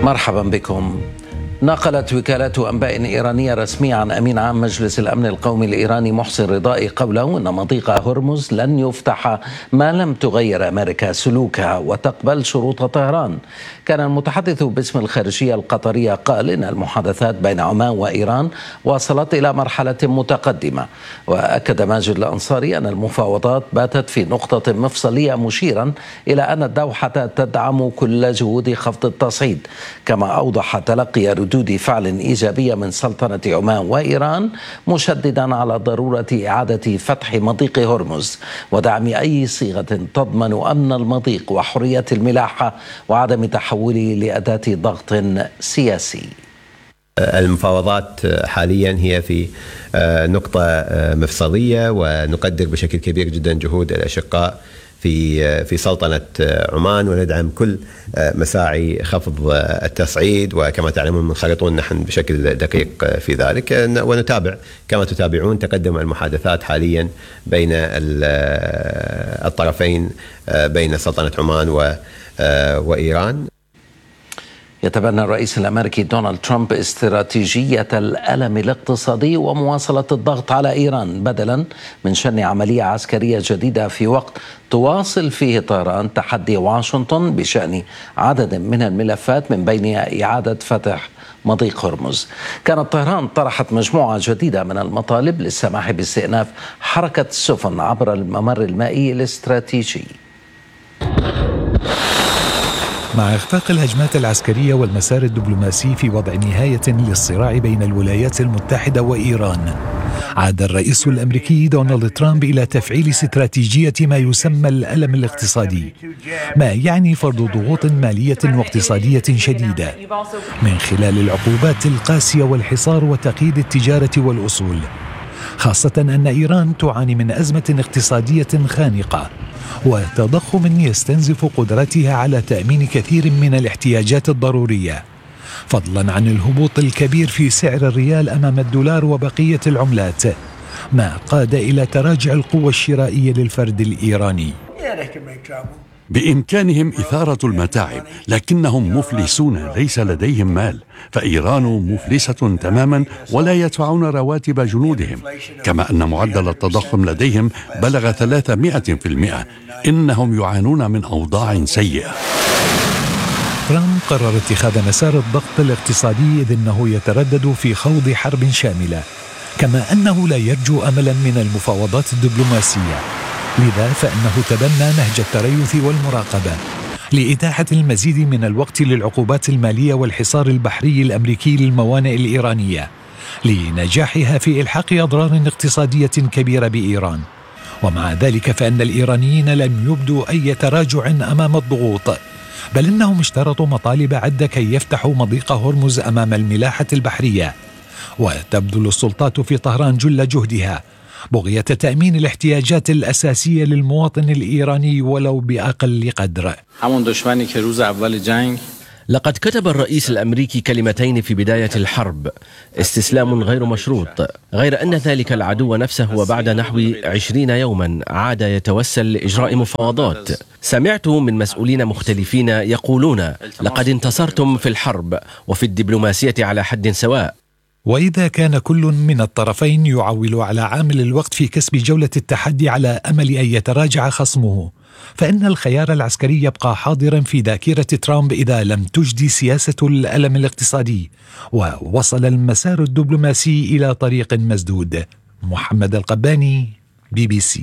مرحبا بكم. نقلت وكالة أنباء إيرانية رسمية عن أمين عام مجلس الأمن القومي الإيراني محسن رضائي قوله أن مضيق هرمز لن يفتح ما لم تغير أمريكا سلوكها وتقبل شروط طهران. كان المتحدث باسم الخارجية القطرية قال إن المحادثات بين عمان وإيران وصلت إلى مرحلة متقدمة. وأكد ماجد الأنصاري أن المفاوضات باتت في نقطة مفصلية، مشيرا إلى أن الدوحة تدعم كل جهود خفض التصعيد، كما أوضح تلقي ردود فعل إيجابية من سلطنة عمان وإيران، مشددا على ضرورة إعادة فتح مضيق هرمز ودعم أي صيغة تضمن أمن المضيق وحرية الملاحة وعدم تحوله لأداة ضغط سياسي. المفاوضات حاليا هي في نقطة مفصلية، ونقدر بشكل كبير جدا جهود الأشقاء في سلطنة عمان، وندعم كل مساعي خفض التصعيد، وكما تعلمون منخرطون نحن بشكل دقيق في ذلك، ونتابع كما تتابعون تقدم المحادثات حاليا بين الطرفين، بين سلطنة عمان وإيران. يتبنى الرئيس الأمريكي دونالد ترامب استراتيجية الألم الاقتصادي ومواصلة الضغط على إيران، بدلا من شن عملية عسكرية جديدة في وقت تواصل فيه طهران تحدي واشنطن بشأن عدد من الملفات، من بينها إعادة فتح مضيق هرمز. كانت طهران طرحت مجموعة جديدة من المطالب للسماح باستئناف حركة السفن عبر الممر المائي الاستراتيجي. مع إخفاق الهجمات العسكرية والمسار الدبلوماسي في وضع نهاية للصراع بين الولايات المتحدة وإيران، عاد الرئيس الأمريكي دونالد ترامب إلى تفعيل استراتيجية ما يسمى الألم الاقتصادي، ما يعني فرض ضغوط مالية واقتصادية شديدة من خلال العقوبات القاسية والحصار وتقييد التجارة والأصول، خاصة أن إيران تعاني من أزمة اقتصادية خانقة وتضخم يستنزف قدرتها على تأمين كثير من الاحتياجات الضرورية، فضلا عن الهبوط الكبير في سعر الريال أمام الدولار وبقية العملات، ما قاد إلى تراجع القوة الشرائية للفرد الإيراني. بإمكانهم إثارة المتاعب، لكنهم مفلسون، ليس لديهم مال، فإيران مفلسة تماما ولا يدفعون رواتب جنودهم، كما أن معدل التضخم لديهم بلغ 300%. إنهم يعانون من أوضاع سيئة. ترامب قرر اتخاذ مسار الضغط الاقتصادي، إذ أنه يتردد في خوض حرب شاملة، كما أنه لا يرجو أملا من المفاوضات الدبلوماسية، لذا فإنه تبنى نهج التريث والمراقبة لإتاحة المزيد من الوقت للعقوبات المالية والحصار البحري الأمريكي للموانئ الإيرانية لنجاحها في إلحاق أضرار اقتصادية كبيرة بإيران. ومع ذلك فإن الإيرانيين لم يبدوا أي تراجع أمام الضغوط، بل إنهم اشترطوا مطالب عدة كي يفتحوا مضيق هرمز أمام الملاحة البحرية، وتبذل السلطات في طهران جل جهدها بغية تأمين الاحتياجات الأساسية للمواطن الإيراني ولو بأقل قدر. لقد كتب الرئيس الأمريكي كلمتين في بداية الحرب: استسلام غير مشروط، غير أن ذلك العدو نفسه وبعد نحو 20 يوما عاد يتوسل لإجراء مفاوضات. سمعت من مسؤولين مختلفين يقولون لقد انتصرتم في الحرب وفي الدبلوماسية على حد سواء. وإذا كان كل من الطرفين يعول على عامل الوقت في كسب جولة التحدي على أمل أن يتراجع خصمه، فإن الخيار العسكري يبقى حاضرا في ذاكرة ترامب إذا لم تجدي سياسة الألم الاقتصادي ووصل المسار الدبلوماسي إلى طريق مسدود. محمد القباني، BBC.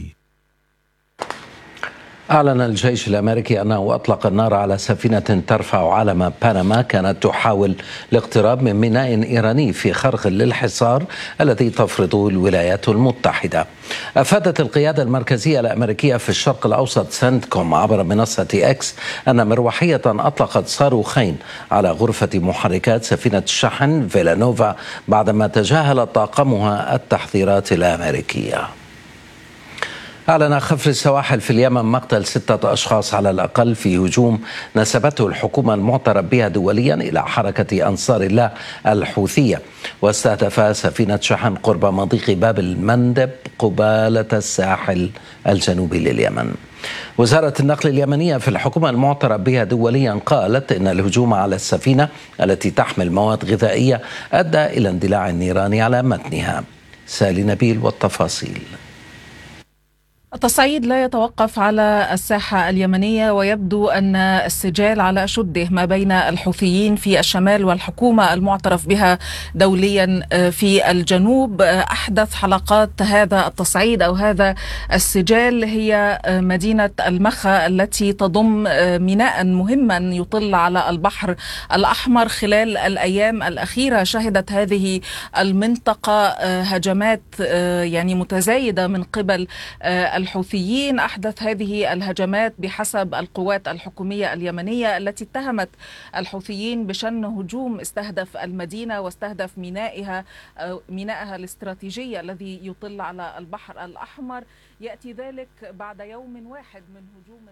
أعلن الجيش الأمريكي أنه أطلق النار على سفينة ترفع علم بنما كانت تحاول الاقتراب من ميناء إيراني في خرق للحصار الذي تفرضه الولايات المتحدة. أفادت القيادة المركزية الأمريكية في الشرق الأوسط سنتكوم عبر منصة إكس أن مروحية أطلقت صاروخين على غرفة محركات سفينة الشحن فيلانوفا بعدما تجاهل طاقمها التحذيرات الأمريكية. أعلن خفر السواحل في اليمن مقتل 6 أشخاص على الأقل في هجوم نسبته الحكومة المعترف بها دوليا إلى حركة أنصار الله الحوثية، واستهدف سفينة شحن قرب مضيق باب المندب قبالة الساحل الجنوبي لليمن. وزارة النقل اليمنية في الحكومة المعترف بها دوليا قالت إن الهجوم على السفينة التي تحمل مواد غذائية أدى إلى اندلاع النيران على متنها. سالي نبيل والتفاصيل. التصعيد لا يتوقف على الساحة اليمنية، ويبدو أن السجال على أشده ما بين الحوثيين في الشمال والحكومة المعترف بها دوليا في الجنوب. أحدث حلقات هذا التصعيد أو هذا السجال هي مدينة المخا التي تضم ميناء مهما يطل على البحر الأحمر. خلال الأيام الأخيرة شهدت هذه المنطقة هجمات متزايدة من قبل الحوثيين. أحدث هذه الهجمات بحسب القوات الحكومية اليمنية التي اتهمت الحوثيين بشن هجوم استهدف المدينة واستهدف مينائها الاستراتيجي الذي يطل على البحر الأحمر. يأتي ذلك بعد يوم واحد من هجوم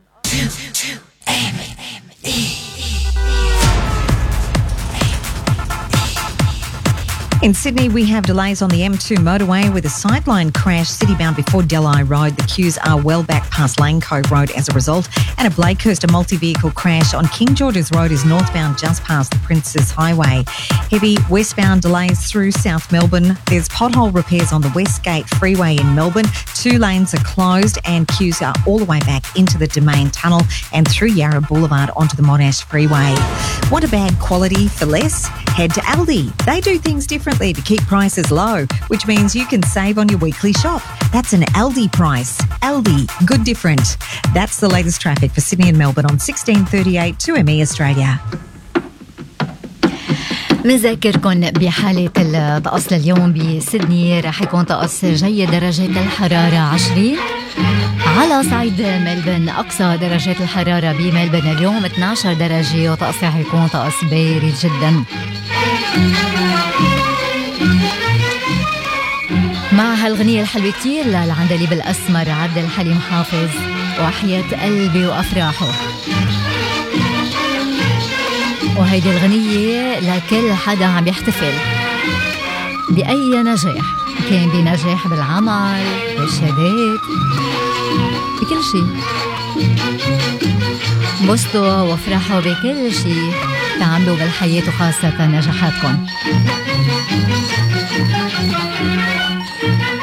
In Sydney, we have delays on the M2 motorway with a sideline crash city-bound before Delhi Road. The queues are well back past Lane Cove Road as a result. And a Blakehurst multi-vehicle crash on King George's Road is northbound just past the Princes Highway. Heavy westbound delays through South Melbourne. There's pothole repairs on the Westgate Freeway in Melbourne. 2 lanes are closed and queues are all the way back into the Domain Tunnel and through Yarra Boulevard onto the Monash Freeway. Want a bag quality for less? Head to Aldi. They do things differently to keep prices low, which means you can save on your weekly shop. That's an Aldi price. Aldi, good different. That's the latest traffic for Sydney and Melbourne on 1638 2ME Australia. نذكركم بحالة الطقس لليوم بسيدني رح يكون طقس جيد، درجة الحرارة 20. على صعيد ملبن أقصى درجات الحرارة بملبن اليوم 12 درجة وطقس رح يكون طقس بارد جدا. مع هالغنية الحلوة كتير للعندليب الأسمر عبد الحليم حافظ وحياة قلبي وأفراحه. وهيدي الغنية لكل حدا عم يحتفل بأي نجاح، كان بنجاح بالعمل بالشهادات بكل شيء. بسطوا وافرحوا بكل شيء تعملوا بالحياة وخاصة نجاحاتكم.